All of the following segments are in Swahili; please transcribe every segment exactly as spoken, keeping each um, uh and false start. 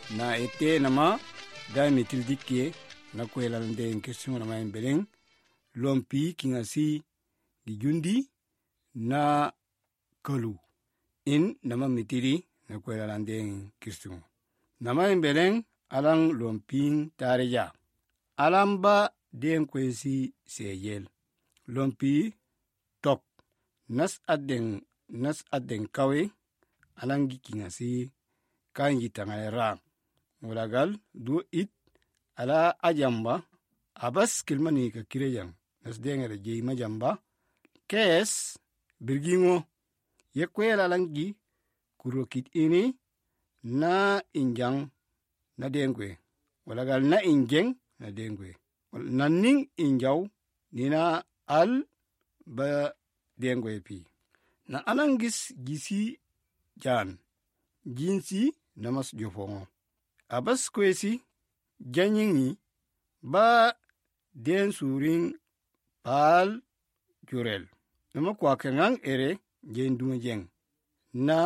na ete nama da mitil dikke na kwela nde nkirsun na mayin beleng lompi kingasi gijundi na kalu in nama mitiri na kwela lande nkirsun na mayin beleng alang lomping tareja alamba den kwesi seyel lompi tok nas aden nas aden kawe alangi kingasi kanji tangayra mulagal du it ala ajamba abas kilmani ka kirejang nas dengere jey majamba kes birgingo yekwela langi kurokit ini na injang na dengwe mulagal na injeng na dengwe naning injaw nina al ba dengwe pi na alangis gisi jan jinsi namas jofongo abas kwesi janyingi ba den suring pal jurel nama kwa kengang ere jen dunga jeng na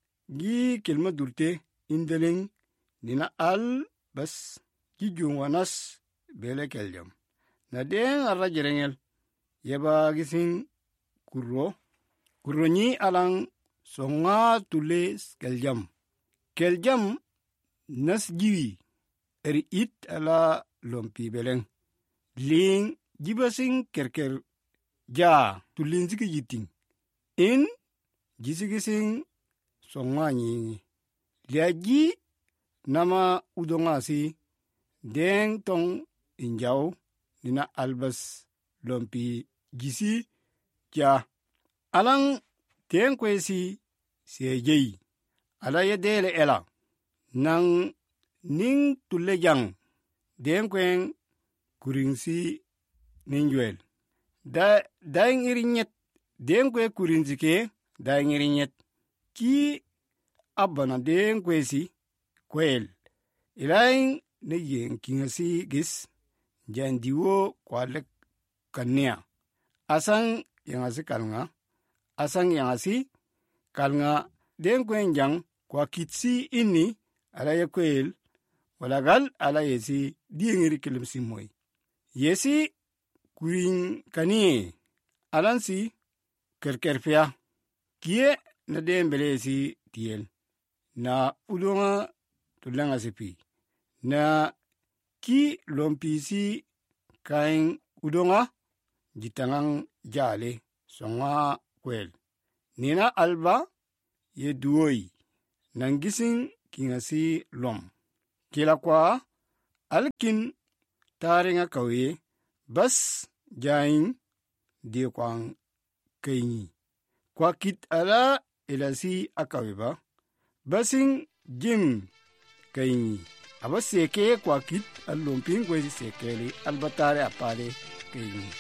gi kelma durte indeling nina al bas gi jungwanas bele keljam na den arra jerengel yeba gisin kurro kurro nyi alang songa tule keljam keljam nas jiwi eri it ala lompi beleng ling jibasing kerker ja tulin ziki yiting in jisigising songa nyingi liaji nama udonga si deng tong injaw nina albas lompi gisi ja alang ten kwesi sejei ala yedele ela nang ning tulejang den kwen kuringsi ninjwel da daing irinyet den kwe kurinzike daing irinyet ki abana den kwesi kwel ilaing ne yen kingasi gis jandiwo kwalek kania asang yangasi kalnga asang yangasi kalnga den kwen jang kwa kitsi ini ala yekwel walagal ala yesi diengiri kelimsi moy yesi kuring kanie alansi kerkerpia kie na dembele si tiel na udonga tulanga sipi na ki lompisi kain udonga jitangang jale songa kwel nina alba ye duoi nangising kingasi lom kila kwa alkin taringa kawe bas jain de kwang kaini kwa kit ala elasi akawe ba basing jim kaini abaseke kwa kit alomping kwesi sekeli albatare apale kaini